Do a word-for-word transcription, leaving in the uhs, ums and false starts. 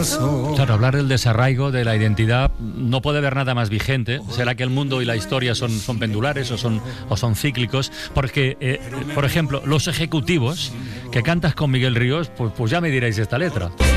corazón. Claro, hablar del desarraigo, de la identidad, no puede haber nada más vigente. ¿Será que el mundo y la historia son, son pendulares o son, o son cíclicos? Porque, eh, por ejemplo, Los Ejecutivos, que cantas con Miguel Ríos, pues, pues ya me diréis esta letra.